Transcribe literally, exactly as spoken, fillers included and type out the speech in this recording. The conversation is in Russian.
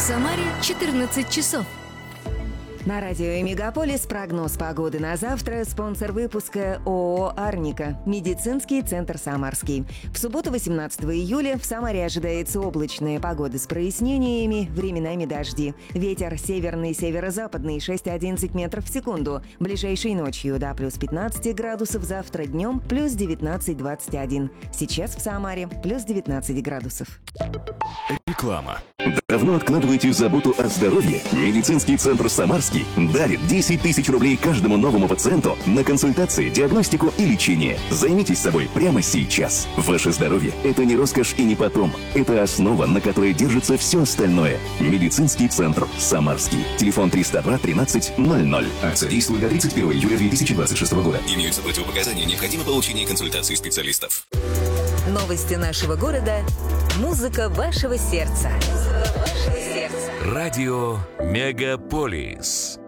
Самаре четырнадцать часов. На радио Мегаполис прогноз погоды на завтра. Спонсор выпуска ООО «Арника». Медицинский центр «Самарский». В субботу, восемнадцатого июля, в Самаре ожидается облачная погода с прояснениями, временами дожди. Ветер северный, северо-западный шесть-одиннадцать метров в секунду. Ближайшей ночью до плюс пятнадцать градусов, завтра днем плюс девятнадцать-двадцать один. Сейчас в Самаре плюс девятнадцать градусов. Реклама. Давно откладываете заботу о здоровье? Медицинский центр «Самарский» дарит десять тысяч рублей каждому новому пациенту на консультации, диагностику и лечение. Займитесь собой прямо сейчас. Ваше здоровье – это не роскошь и не потом. Это основа, на которой держится все остальное. Медицинский центр «Самарский». Телефон триста два тринадцать ноль ноль. Акция действует до тридцать первого июля две тысячи двадцать шестого года. Имеются противопоказания, необходимо получение консультации специалистов. Новости нашего города. Музыка вашего сердца. Радио Мегаполис.